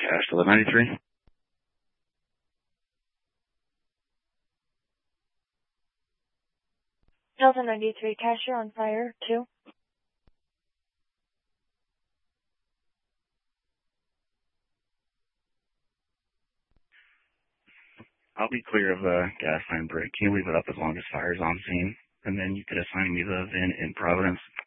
Cash to the 93. Delta 93, cash, you're on fire, 2. I'll be clear of the gas line break. Can you leave it up as long as fire's on scene? And then you could assign me the VIN in Providence.